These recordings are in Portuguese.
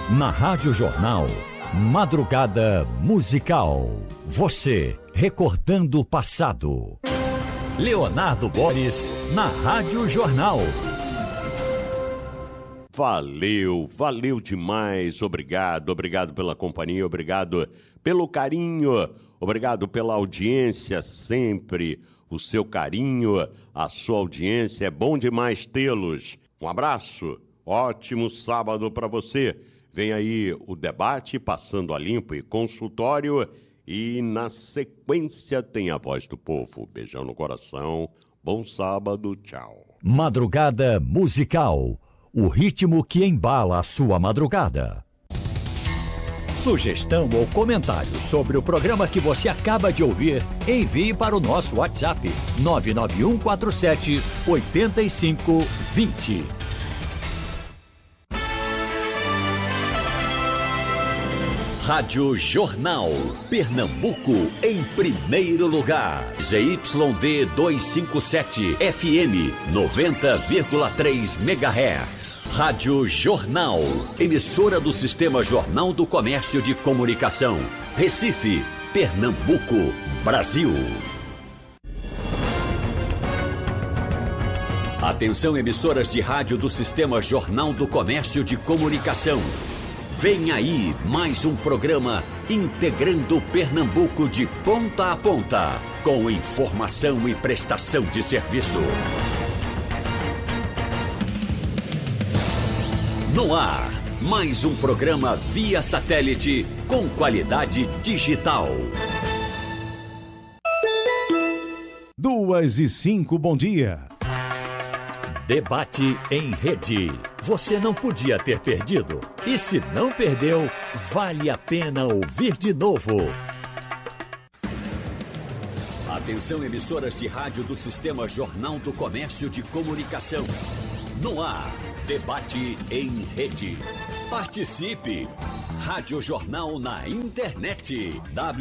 Na Rádio Jornal, Madrugada Musical. Você recordando o passado. Leonardo Boris, na Rádio Jornal. Valeu demais. Obrigado pela companhia, obrigado pelo carinho, obrigado pela audiência sempre. O seu carinho, a sua audiência, é bom demais tê-los. Um abraço, ótimo sábado para você. Vem aí o debate Passando a Limpo e consultório e na sequência tem a Voz do Povo. Beijão no coração, bom sábado, tchau. Madrugada Musical, o ritmo que embala a sua madrugada. Sugestão ou comentário sobre o programa que você acaba de ouvir, envie para o nosso WhatsApp 99147-8520. Rádio Jornal, Pernambuco em primeiro lugar. ZYD 257, FM 90,3 MHz. Rádio Jornal, emissora do Sistema Jornal do Comércio de Comunicação. Recife, Pernambuco, Brasil. Atenção, emissoras de rádio do Sistema Jornal do Comércio de Comunicação. Vem aí mais um programa integrando Pernambuco de ponta a ponta, com informação e prestação de serviço. No ar, mais um programa via satélite com qualidade digital. 2:05, bom dia. Debate em rede. Você não podia ter perdido. E se não perdeu, vale a pena ouvir de novo. Atenção, emissoras de rádio do Sistema Jornal do Comércio de Comunicação. No ar, debate em rede. Participe! Rádio Jornal na internet.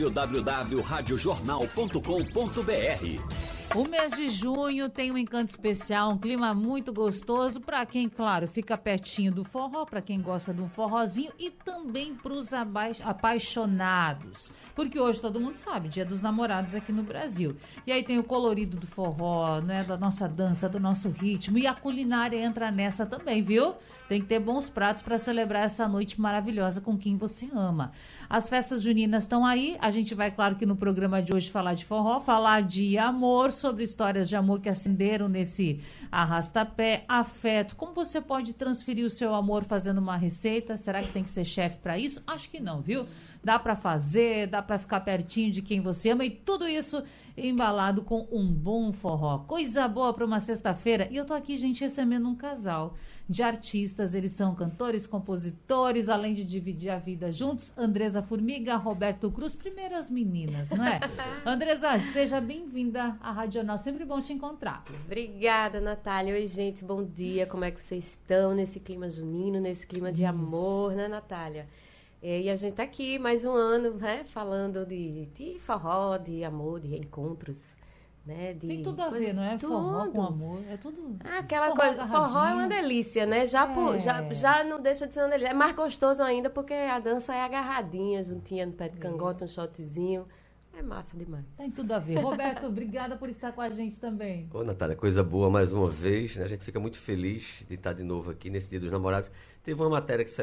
www.radiojornal.com.br. O mês de junho tem um encanto especial, um clima muito gostoso para quem, claro, fica pertinho do forró, para quem gosta de um forrozinho e também para os apaixonados. Porque hoje todo mundo sabe, Dia dos Namorados aqui no Brasil. E aí tem o colorido do forró, né, da nossa dança, do nosso ritmo, e a culinária entra nessa também, viu? Tem que ter bons pratos para celebrar essa noite maravilhosa com quem você ama. As festas juninas estão aí. A gente vai, claro, que no programa de hoje falar de forró, falar de amor, sobre histórias de amor que acenderam nesse arrastapé, afeto. Como você pode transferir o seu amor fazendo uma receita? Será que tem que ser chefe para isso? Acho que não, viu? Dá para fazer, dá para ficar pertinho de quem você ama e tudo isso embalado com um bom forró. Coisa boa para uma sexta-feira. E eu tô aqui, gente, recebendo um casal de artistas. Eles são cantores, compositores, além de dividir a vida juntos. Andresa Formiga, Roberto Cruz. Primeiro as meninas, não é? Andresa, seja bem-vinda à Rádio Jornal. Sempre bom te encontrar. Obrigada, Natália. Oi, gente, bom dia. Como é que vocês estão nesse clima junino, nesse clima de amor, né, Natália? E a gente tá aqui mais um ano, né, falando de forró, de amor, de reencontros, né? Tem tudo a ver, não é? Tudo. Forró com amor, é tudo. Aquela forró coisa, forró é uma delícia, né? Já não deixa de ser uma delícia. É mais gostoso ainda porque a dança é agarradinha, juntinha no pé de cangote, um shotzinho. É massa demais. Tem tudo a ver. Roberto, obrigada por estar com a gente também. Ô, Natália, coisa boa mais uma vez, né? A gente fica muito feliz de estar de novo aqui nesse Dia dos Namorados. Teve uma matéria que